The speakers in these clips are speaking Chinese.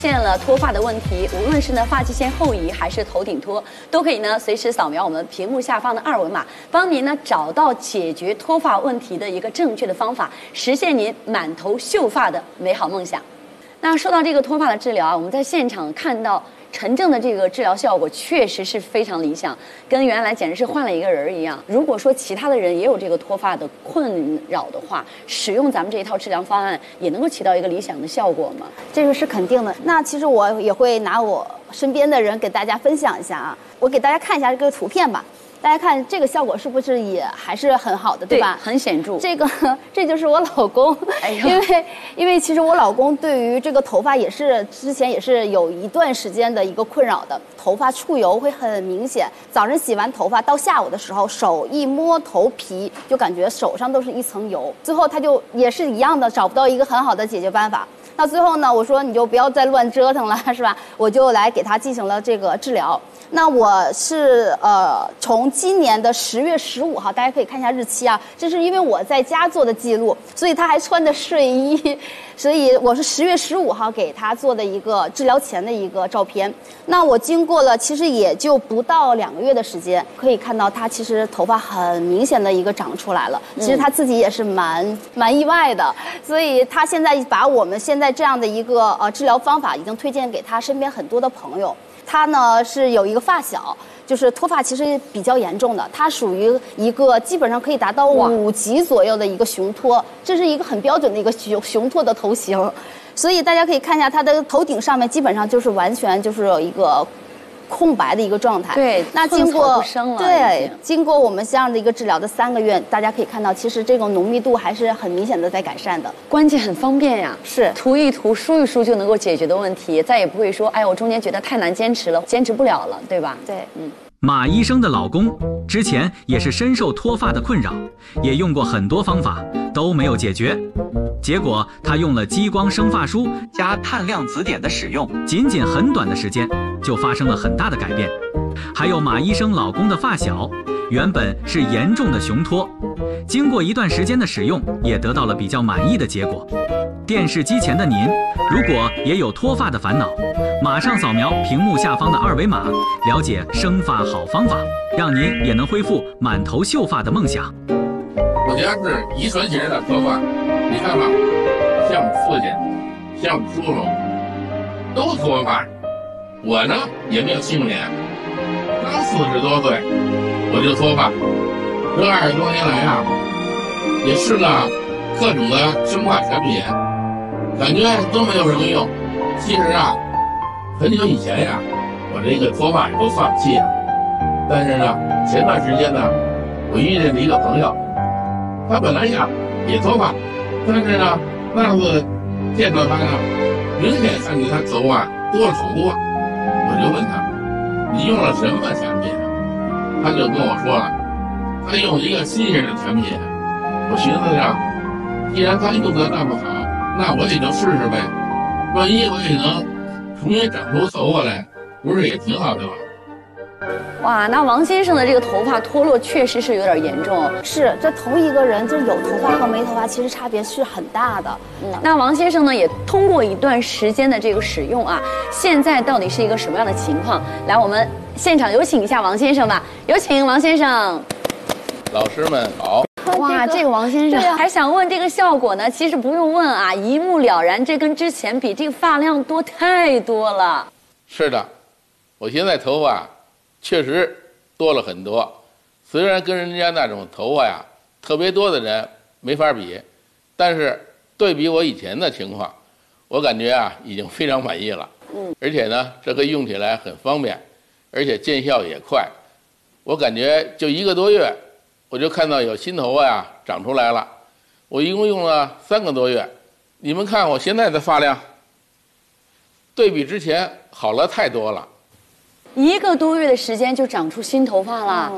出现了脱发的问题，无论是发际线后移还是头顶脱，都可以随时扫描我们屏幕下方的2维码，帮您找到解决脱发问题的一个正确的方法，实现您满头秀发的美好梦想。那说到这个脱发的治疗我们在现场看到陈正的这个治疗效果确实是非常理想，跟原来简直是换了一个人一样。如果说其他的人也有这个脱发的困扰的话，使用咱们这一套治疗方案也能够起到一个理想的效果吗？ 这个是肯定的。那其实我也会拿我身边的人给大家分享一下啊，我给大家看一下这个图片吧。大家看这个效果是不是也还是很好的，对吧？ 对，很显著。 这就是我老公，因为其实我老公对于这个头发之前也是有一段时间的一个困扰的，头发出油会很明显。早上洗完头发到下午的时候，手一摸头皮就感觉手上都是一层油，最后他就也是一样的找不到一个很好的解决办法。到最后呢，我说你就不要再乱折腾了，是吧？我就来给他进行了这个治疗。那我是从今年的10月15号，大家可以看一下日期啊，这是因为我在家做的记录，所以他还穿的睡衣，所以我是10月15号给他做的一个治疗前的一个照片。那我经过了其实也就不到2个月的时间，可以看到他其实头发很明显的一个长出来了，其实他自己也是蛮意外的，所以他现在把我们现在这样的一个治疗方法已经推荐给他身边很多的朋友。他呢是有一个发小，就是脱发其实比较严重的，他属于一个基本上可以达到5级左右的一个雄脱，这是一个很标准的一个雄脱的头型，所以大家可以看一下他的头顶上面基本上就是完全就是有一个空白的一个状态。 对， 那经过我们这样的一个治疗的3个月，大家可以看到，其实这种浓密度还是很明显的在改善的。 关键很方便呀， 是涂一涂、梳一梳就能够解决的问题，再也不会说，哎，我中间觉得太难坚持了，坚持不了了，对吧？ 对， 马医生的老公之前也是深受脱发的困扰，也用过很多方法都没有解决，结果他用了激光生发梳加碳量紫碘的使用，仅很短的时间就发生了很大的改变。还有马医生老公的发小，原本是严重的雄脱，经过一段时间的使用，也得到了比较满意的结果。电视机前的您，如果也有脱发的烦恼，马上扫描屏幕下方的2维码，了解生发好方法，让您也能恢复满头秀发的梦想。 我家是遗传型的脱发，你看吧，像我父亲，像我叔叔，都脱发。我呢也没有幸免，刚40多岁我就脱发，这20多年来啊，也试了各种的生发产品，感觉都没有什么用。其实啊，很久以前呀，我这个脱发也都放弃了。但是呢，前段时间呢，我遇见了一个朋友，他本来呀也脱发，但是呢，那次见到他呢，明显看见他头发多了好多。我就问他，你用了什么产品？他就跟我说了，他用一个新型的产品。我寻思着，既然他用的那么好，那我也就试试呗。万一我也能重新长出头发来，不是也挺好的吗？ 哇，那王先生的这个头发脱落确实是有点严重。 是，这同一个人，就是有头发和没头发，其实差别是很大的。 那王先生呢，也通过一段时间的这个使用啊，现在到底是一个什么样的情况？来，我们现场有请一下王先生吧，有请王先生。 老师们好。 哇，这个王先生还想问这个效果呢？其实不用问啊，一目了然，这跟之前比，这个发量多太多了。 是的，我现在头发确实多了很多，虽然跟人家那种头发呀特别多的人没法比，但是对比我以前的情况，我感觉啊已经非常满意了。而且呢，这个用起来很方便，而且见效也快。我感觉就1个多月，我就看到有新头发呀长出来了。我一共用了3个多月，你们看我现在的发量，对比之前好了太多了。 1个多月的时间就长出新头发了。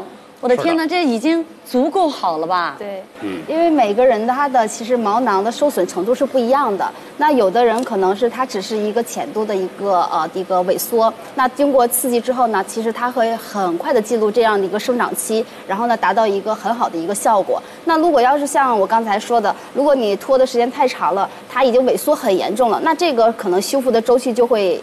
我的天哪，这已经足够好了吧？ 对，因为每个人他的其实毛囊的受损程度是不一样的。那有的人可能是它只是一个浅度的一个萎缩，那经过刺激之后呢，其实它会很快的记录这样的一个生长期，然后呢达到一个很好的一个效果。那如果要是像我刚才说的，如果你拖的时间太长了，它已经萎缩很严重了，那这个可能修复的周期就会